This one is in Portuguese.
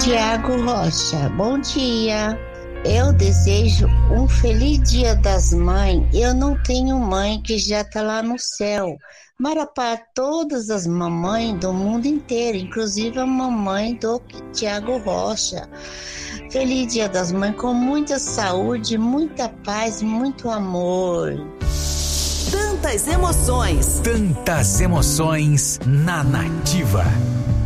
Tiago Rocha. Bom dia. Eu desejo um feliz Dia das Mães. Eu não tenho mãe, que já está lá no céu. Mas para todas as mamães do mundo inteiro, inclusive a mamãe do Tiago Rocha. Feliz Dia das Mães, com muita saúde, muita paz, muito amor. Tantas emoções. Tantas emoções na Nativa.